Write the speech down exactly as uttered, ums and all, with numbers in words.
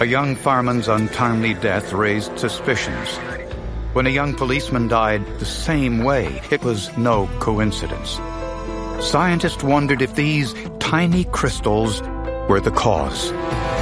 A young fireman's untimely death raised suspicions. When a young policeman died the same way, it was no coincidence. Scientists wondered if these tiny crystals were the cause.